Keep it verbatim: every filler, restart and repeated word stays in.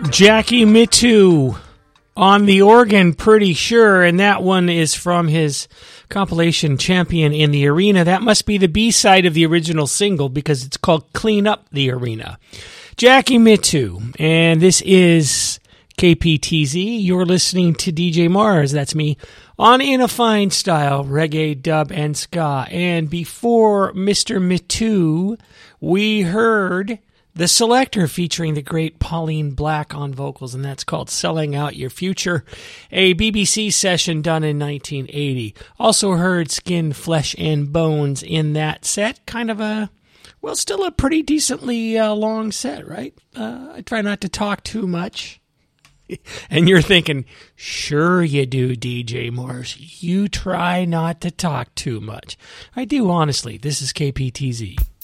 Jackie Mittoo on the organ, pretty sure, and that one is from his compilation Champion in the Arena. That must be the B-side of the original single because it's called Clean Up the Arena. Jackie Mittoo, and this is K P T Z. You're listening to D J Mars, that's me, on In a Fine Style, reggae, dub, and ska. And before Mister Mittoo, we heard The Selector featuring the great Pauline Black on vocals, and that's called Selling Out Your Future, a B B C session done in nineteen eighty. Also heard Skin, Flesh, and Bones in that set. Kind of a, well, still a pretty decently uh, long set, right? Uh, I try not to talk too much. And you're thinking, sure you do, D J Morris. You try not to talk too much. I do, honestly. This is K P T Z.